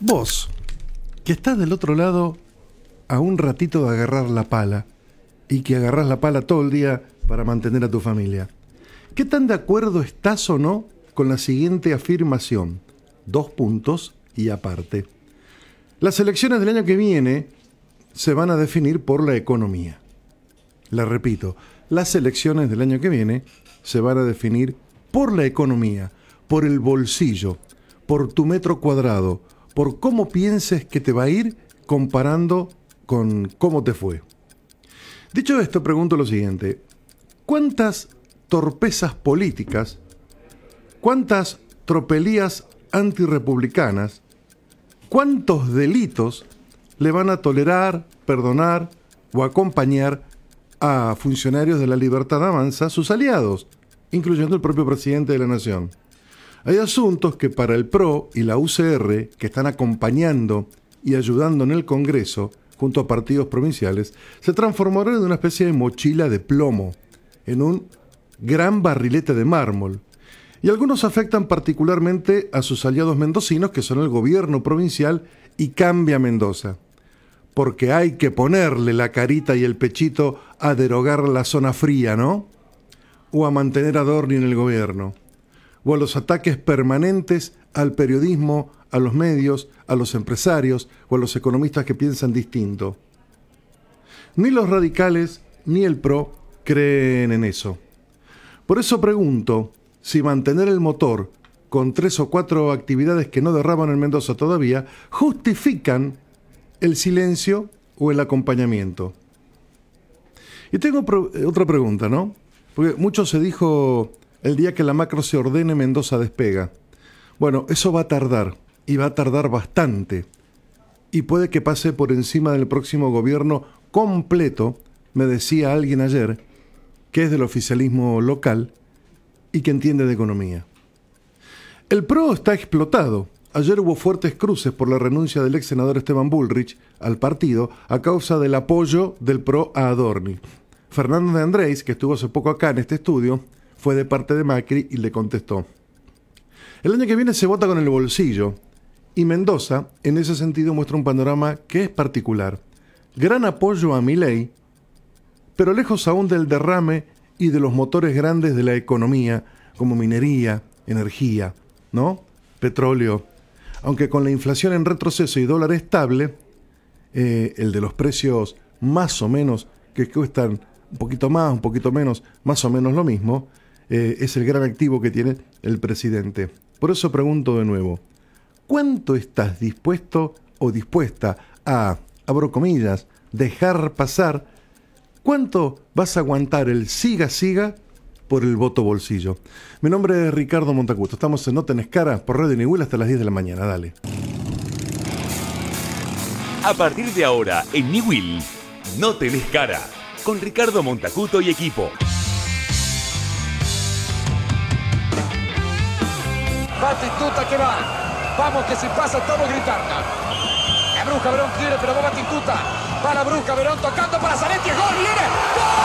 Vos, que estás del otro lado a un ratito de agarrar la pala y que agarrás la pala todo el día para mantener a tu familia, ¿qué tan de acuerdo estás o no con la siguiente afirmación? 2 puntos y aparte. Las elecciones del año que viene se van a definir por la economía. La repito, las elecciones del año que viene se van a definir por la economía, por el bolsillo, por tu metro cuadrado, por cómo pienses que te va a ir comparando con cómo te fue. Dicho esto, pregunto lo siguiente: ¿cuántas torpezas políticas, cuántas tropelías antirrepublicanas, cuántos delitos le van a tolerar, perdonar o acompañar a funcionarios de la Libertad Avanza, sus aliados, incluyendo el propio presidente de la Nación? Hay asuntos que para el PRO y la UCR, que están acompañando y ayudando en el Congreso, junto a partidos provinciales, se transformaron en una especie de mochila de plomo, en un gran barrilete de mármol. Y algunos afectan particularmente a sus aliados mendocinos, que son el gobierno provincial y Cambia Mendoza. Porque hay que ponerle la carita y el pechito a derogar la zona fría, ¿no? O a mantener a Dorni en el gobierno. O a los ataques permanentes al periodismo, a los medios, a los empresarios o a los economistas que piensan distinto. Ni los radicales ni el PRO creen en eso. Por eso pregunto si mantener el motor con 3 o 4 actividades que no derraman en Mendoza todavía justifican el silencio o el acompañamiento. Y tengo otra pregunta, ¿no? Porque mucho se dijo: el día que la macro se ordene, Mendoza despega. Bueno, eso va a tardar, y va a tardar bastante. Y puede que pase por encima del próximo gobierno completo, me decía alguien ayer, que es del oficialismo local y que entiende de economía. El PRO está explotado. Ayer hubo fuertes cruces por la renuncia del ex senador Esteban Bullrich al partido a causa del apoyo del PRO a Adorni. Fernando de Andrés, que estuvo hace poco acá en este estudio, fue de parte de Macri y le contestó: el año que viene se vota con el bolsillo, y Mendoza, en ese sentido, muestra un panorama que es particular. Gran apoyo a Milei, pero lejos aún del derrame y de los motores grandes de la economía, como minería, energía, ¿no? Petróleo. Aunque con la inflación en retroceso y dólar estable, el de los precios más o menos, que cuestan un poquito más, un poquito menos, más o menos lo mismo, es el gran activo que tiene el presidente. Por eso pregunto de nuevo: ¿cuánto estás dispuesto o dispuesta a, abro comillas, dejar pasar? ¿Cuánto vas a aguantar el siga por el voto bolsillo? Mi nombre es Ricardo Montacuto. Estamos en No Tenés Cara por Radio Nihuel hasta las 10 de la mañana. Dale. A partir de ahora, en Nihuel, No Tenés Cara, con Ricardo Montacuto y equipo. Batistuta que va. Vamos que si pasa todos gritando. La Bruja Verón quiere, pero va Batistuta. Para Bruja Verón tocando para Zanetti. ¡Gol! ¡Viene! ¡Gol!